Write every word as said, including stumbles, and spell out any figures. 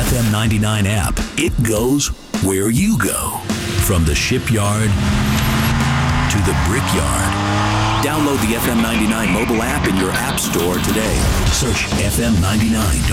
F M ninety-nine app. It goes where you go. From the shipyard to the brickyard. Download the F M ninety-nine mobile app in your app store today. Search F M ninety-nine